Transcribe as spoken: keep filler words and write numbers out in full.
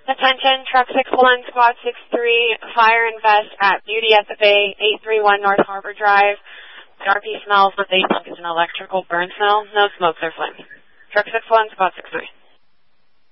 Attention, Truck six one, Squad six three, fire and vest at Beauty at the Bay, eight three one North Harbor Drive. The R P smells what they think is an electrical burn smell. No smoke or flame. Truck six one, Squad six three.